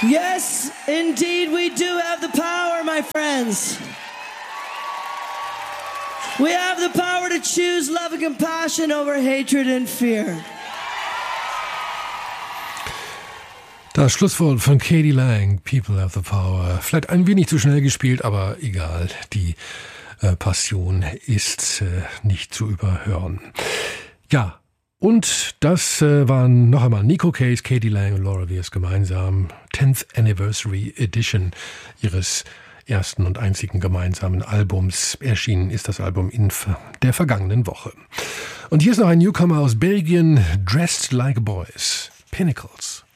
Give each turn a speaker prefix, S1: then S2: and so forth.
S1: Yes, indeed, we do have the power, my friends. We have the power to choose love and compassion over hatred and fear.
S2: Das Schlusswort von K.D. Lang, People Have the Power. Vielleicht ein wenig zu schnell gespielt, aber egal. Die Passion ist nicht zu überhören. Ja, und das waren noch einmal Nico Case, K.D. Lang und Laura Weirs gemeinsam. 10th Anniversary Edition ihres ersten und einzigen gemeinsamen Albums. Erschienen ist das Album in der vergangenen Woche. Und hier ist noch ein Newcomer aus Belgien, Dressed Like Boys, Pinnacles.